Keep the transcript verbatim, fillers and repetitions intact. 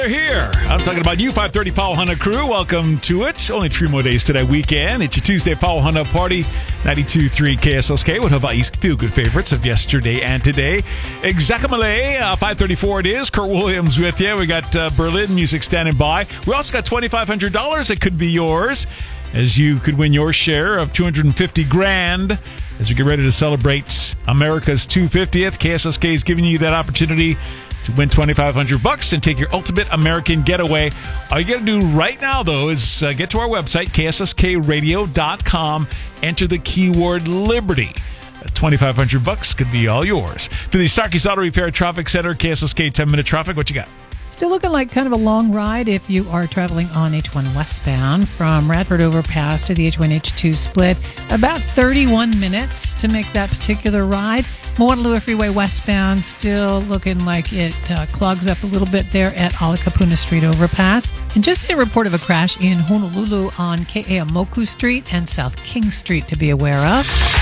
we're here. I'm talking about you, five thirty Powahana crew. Welcome to it. Only three more days to that weekend. It's your Tuesday Powahana party. ninety-two point three K S L S K with Hawaii's feel-good favorites of yesterday and today. Exakamale, uh, five thirty-four it is. Kurt Williams with you. We got uh, Berlin music standing by. We also got twenty-five hundred dollars that could be yours, as you could win your share of two hundred fifty grand. As we get ready to celebrate America's two hundred fiftieth, K S L S K is giving you that opportunity to win twenty-five hundred bucks and take your ultimate American getaway. All you got to do right now, though, is uh, get to our website, K S S K radio dot com, enter the keyword Liberty. twenty-five hundred bucks could be all yours. For the Starkey's Auto Repair Traffic Center, K S S K ten-minute traffic, what you got? Still looking like kind of a long ride if you are traveling on H one westbound from Radford Overpass to the H one H two split. About thirty-one minutes to make that particular ride. Moanalua Freeway westbound still looking like it uh, clogs up a little bit there at Alakapuna Street Overpass. And just a report of a crash in Honolulu on Ke'eaumoku Street and South King Street to be aware of.